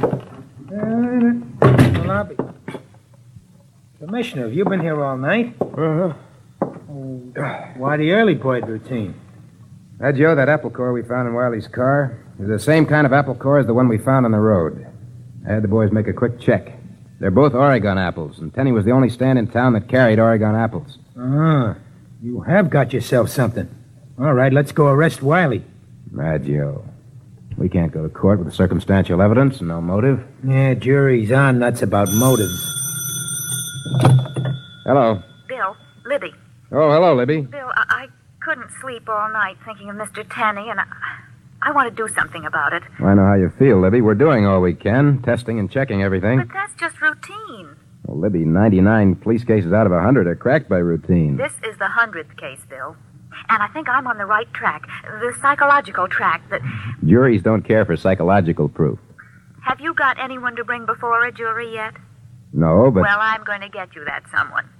The lobby. Commissioner, have you been here all night? Uh-huh. Why the early bird routine? Joe, that apple core we found in Wiley's car is the same kind of apple core as the one we found on the road. I had the boys make a quick check. They're both Oregon apples, and Tenny was the only stand in town that carried Oregon apples. You have got yourself something. All right, let's go arrest Wiley. Joe, we can't go to court with circumstantial evidence and no motive. Yeah, jury's on nuts about motives. Hello. Bill, Libby. Oh, hello, Libby. Bill, I couldn't sleep all night thinking of Mr. Tenney, and I want to do something about it. I know how you feel, Libby. We're doing all we can, testing and checking everything. But that's just routine. Well, Libby, 99 police cases out of 100 are cracked by routine. This is the 100th case, Bill. And I think I'm on the right track, the psychological track that... Juries don't care for psychological proof. Have you got anyone to bring before a jury yet? No, but... Well, I'm going to get you that someone.